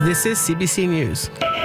This is CBC News.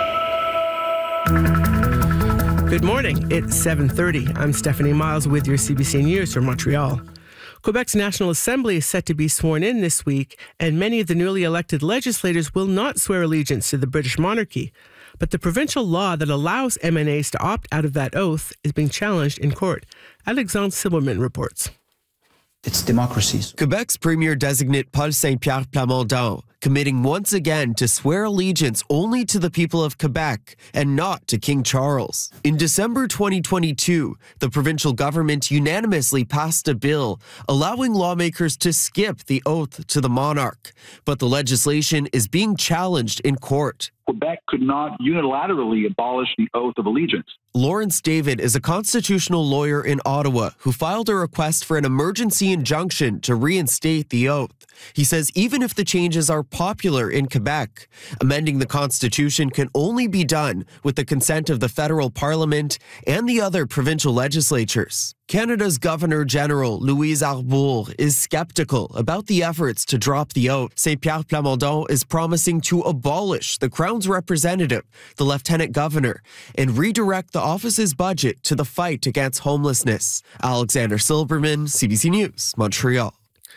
Good morning. It's 7:30. I'm Stephanie Miles with your CBC News from Montreal. Quebec's National Assembly is set to be sworn in this week, and many of the newly elected legislators will not swear allegiance to the British monarchy. But the provincial law that allows MNAs to opt out of that oath is being challenged in court. Alexandre Silberman reports. It's democracy. Quebec's Premier-designate Paul Saint-Pierre Plamondon committing once again to swear allegiance only to the people of Quebec and not to King Charles. In December 2022, the provincial government unanimously passed a bill allowing lawmakers to skip the oath to the monarch. But the legislation is being challenged in court. Quebec could not unilaterally abolish the oath of allegiance. Lawrence David is a constitutional lawyer in Ottawa who filed a request for an emergency injunction to reinstate the oath. He says even if the changes are popular in Quebec, amending the Constitution can only be done with the consent of the federal parliament and the other provincial legislatures. Canada's Governor-General Louise Arbour is skeptical about the efforts to drop the oath. Saint-Pierre Plamondon is promising to abolish the Crown's representative, the Lieutenant Governor, and redirect the office's budget to the fight against homelessness. Alexander Silberman, CBC News, Montreal.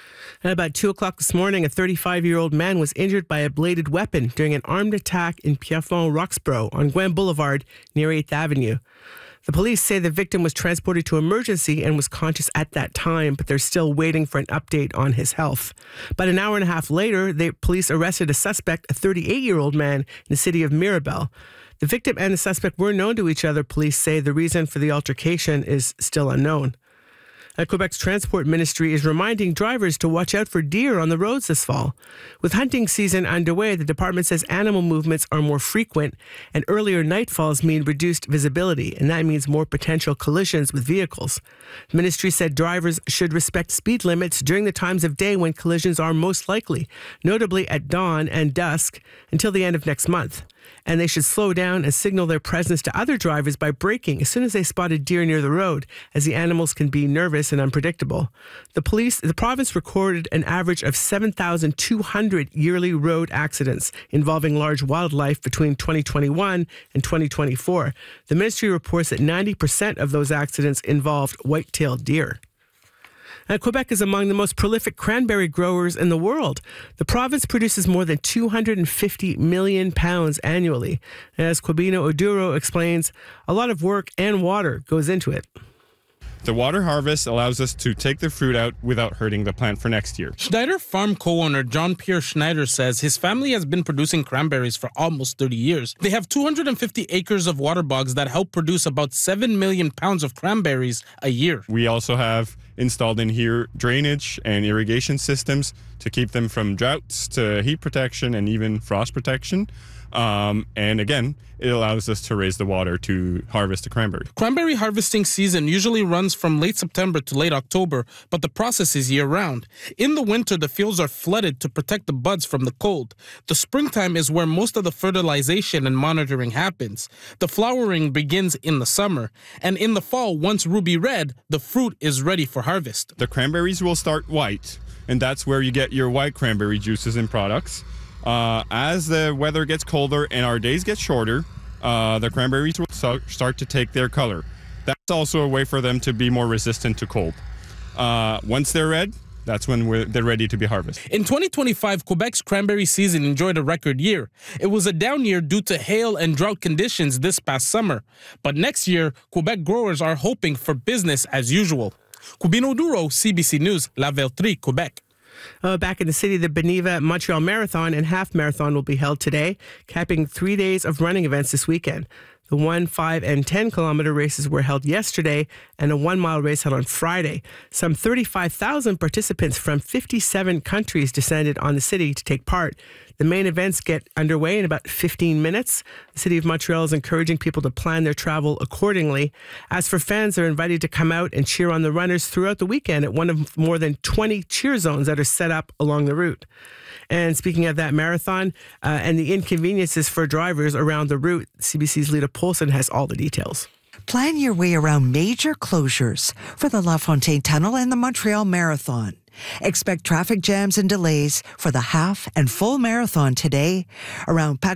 At about 2 o'clock this morning, a 35-year-old man was injured by a bladed weapon during an armed attack in Pierrefonds-Roxborough on Gwen Boulevard near 8th Avenue. The police say the victim was transported to emergency and was conscious at that time, but they're still waiting for an update on his health. About an hour and a half later, the police arrested a suspect, a 38-year-old man in the city of Mirabel. The victim and the suspect were known to each other. Police say the reason for the altercation is still unknown. Quebec's Transport Ministry is reminding drivers to watch out for deer on the roads this fall. With hunting season underway, the department says animal movements are more frequent and earlier nightfalls mean reduced visibility, and that means more potential collisions with vehicles. The ministry said drivers should respect speed limits during the times of day when collisions are most likely, notably at dawn and dusk until the end of next month. And they should slow down and signal their presence to other drivers by braking as soon as they spot a deer near the road, as the animals can be nervous and unpredictable. The province recorded an average of 7,200 yearly road accidents involving large wildlife between 2021 and 2024. The ministry reports that 90% of those accidents involved white-tailed deer. Quebec is among the most prolific cranberry growers in the world. The province produces more than 250 million pounds annually. As Quabino Oduro explains, a lot of work and water goes into it. The water harvest allows us to take the fruit out without hurting the plant for next year. Schneider Farm co-owner John-Pierre Schneider says his family has been producing cranberries for almost 30 years. They have 250 acres of water bogs that help produce about 7 million pounds of cranberries a year. We also have installed in here drainage and irrigation systems to keep them from droughts to heat protection and even frost protection. And again, it allows us to raise the water to harvest the cranberry. Cranberry harvesting season usually runs from late September to late October, but the process is year-round. In the winter, the fields are flooded to protect the buds from the cold. The springtime is where most of the fertilization and monitoring happens. The flowering begins in the summer, and in the fall, once ruby red, the fruit is ready for harvest. The cranberries will start white, and that's where you get your white cranberry juices and products. As the weather gets colder and our days get shorter, the cranberries will start to take their color. That's also a way for them to be more resistant to cold. Once they're red, that's when they're ready to be harvested. In 2025, Quebec's cranberry season enjoyed a record year. It was a down year due to hail and drought conditions this past summer. But next year, Quebec growers are hoping for business as usual. Quabino Oduro, CBC News, La Veltrie, Quebec. Back in the city, the Beneva Montreal Marathon and Half Marathon will be held today, capping 3 days of running events this weekend. The 1, 5, and 10-kilometer races were held yesterday, and a 1-mile race held on Friday. Some 35,000 participants from 57 countries descended on the city to take part. The main events get underway in about 15 minutes. The City of Montreal is encouraging people to plan their travel accordingly. As for fans, they're invited to come out and cheer on the runners throughout the weekend at one of more than 20 cheer zones that are set up along the route. And speaking of that marathon and the inconveniences for drivers around the route, CBC's Lita Polson has all the details. Plan your way around major closures for the La Fontaine Tunnel and the Montreal Marathon. Expect traffic jams and delays for the half and full marathon today around Pac